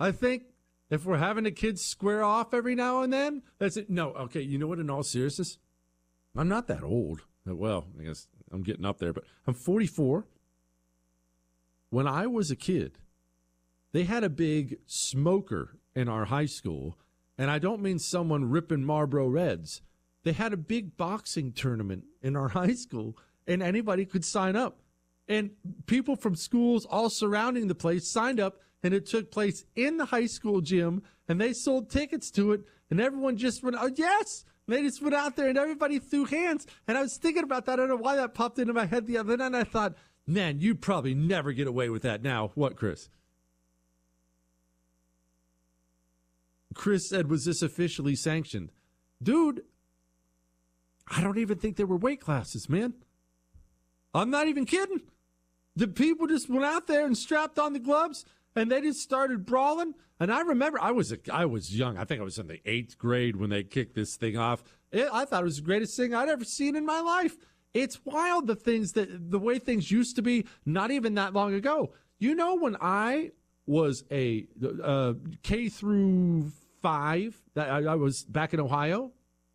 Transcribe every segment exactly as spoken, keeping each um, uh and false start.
I think if we're having the kids square off every now and then, that's it. No, okay, you know what, in all seriousness, I'm not that old. Well, I guess I'm getting up there, but I'm forty-four. When I was a kid, they had a big smoker in our high school, and I don't mean someone ripping Marlboro Reds. They had a big boxing tournament in our high school, and anybody could sign up. And people from schools all surrounding the place signed up, and it took place in the high school gym, and they sold tickets to it, and everyone just went, oh, yes! And they just went out there, and everybody threw hands. And I was thinking about that. I don't know why that popped into my head the other night, and I thought, man, you'd probably never get away with that now. What, Chris? Chris said, was this officially sanctioned? Dude, I don't even think there were weight classes, man. I'm not even kidding. The people just went out there and strapped on the gloves, and they just started brawling. And I remember I was a, I was young. I think I was in the eighth grade when they kicked this thing off. It, I thought it was the greatest thing I'd ever seen in my life. It's wild, the things that the way things used to be not even that long ago. You know, when I was a uh, K through five, that I, I was back in Ohio.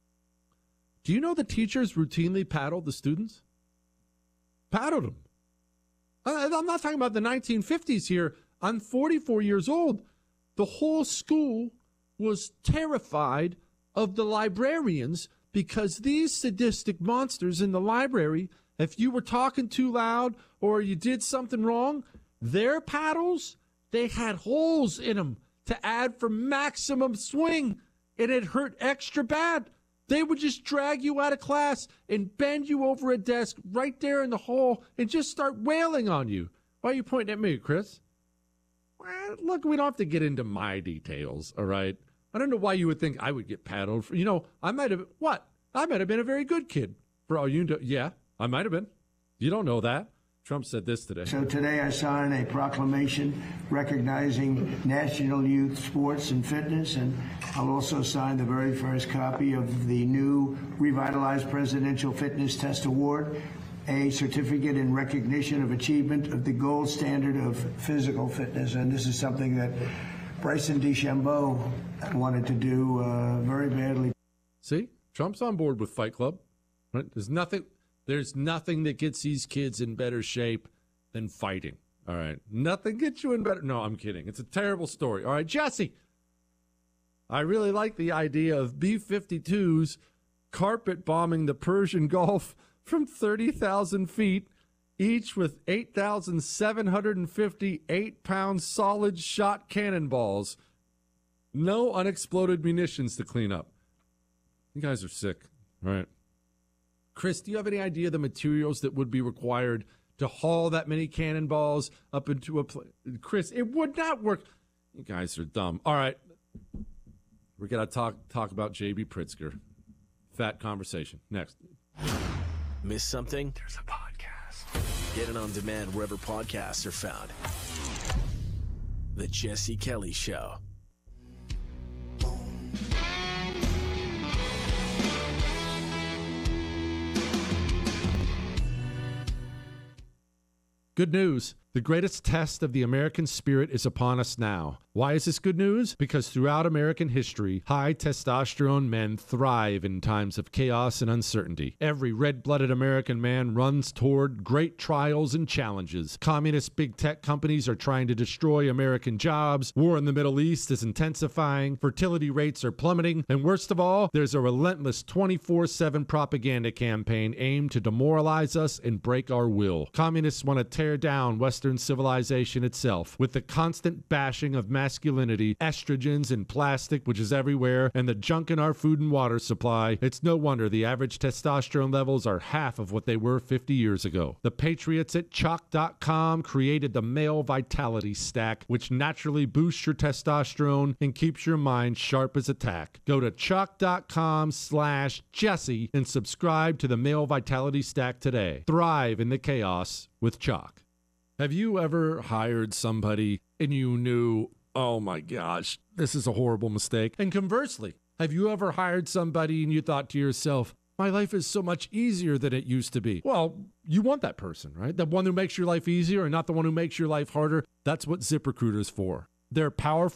Do you know the teachers routinely paddled the students? Paddled them. I'm not talking about the nineteen fifties here. I'm forty-four years old. The whole school was terrified of the librarians because these sadistic monsters in the library, if you were talking too loud or you did something wrong, their paddles, they had holes in them to add for maximum swing, and it hurt extra bad. They would just drag you out of class and bend you over a desk right there in the hall and just start wailing on you. Why are you pointing at me, Chris? Well, look, we don't have to get into my details, all right? I don't know why you would think I would get paddled. For, you know, I might have, what? I might have been a very good kid. For all you know, yeah, I might have been. You don't know that. Trump said this today. So today I signed a proclamation recognizing National Youth Sports and Fitness, and I'll also sign the very first copy of the new revitalized Presidential Fitness Test Award, a certificate in recognition of achievement of the gold standard of physical fitness. And this is something that Bryson DeChambeau wanted to do uh, very badly. See, Trump's on board with Fight Club. Right? There's nothing... There's nothing that gets these kids in better shape than fighting. All right. Nothing gets you in better. No, I'm kidding. It's a terrible story. All right, Jesse. I really like the idea of B fifty-twos carpet bombing the Persian Gulf from thirty thousand feet, each with eight thousand seven hundred fifty eight-pound solid shot cannonballs. No unexploded munitions to clean up. You guys are sick. All right. Chris, do you have any idea the materials that would be required to haul that many cannonballs up into a place? Chris, it would not work. You guys are dumb. All right. We're going to talk talk about J B. Pritzker. Fat conversation. Next. Miss something? There's a podcast. Get it on demand wherever podcasts are found. The Jesse Kelly Show. Good news. The greatest test of the American spirit is upon us now. Why is this good news? Because throughout American history, high testosterone men thrive in times of chaos and uncertainty. Every red-blooded American man runs toward great trials and challenges. Communist big tech companies are trying to destroy American jobs. War in the Middle East is intensifying. Fertility rates are plummeting. And worst of all, there's a relentless twenty-four seven propaganda campaign aimed to demoralize us and break our will. Communists want to tear down Western civilization itself with the constant bashing of masculinity, estrogens and plastic, which is everywhere, and the junk in our food and water supply. It's no wonder the average testosterone levels are half of what they were fifty years ago. The patriots at chalk dot com created the Male Vitality Stack, which naturally boosts your testosterone and keeps your mind sharp as a tack. Go to chalk dot com slash Jesse and subscribe to the Male Vitality Stack today. Thrive in the chaos with Chalk. Have you ever hired somebody and you knew, oh my gosh, this is a horrible mistake? And conversely, have you ever hired somebody and you thought to yourself, my life is so much easier than it used to be? Well, you want that person, right? The one who makes your life easier and not the one who makes your life harder. That's what ZipRecruiter is for. Their powerful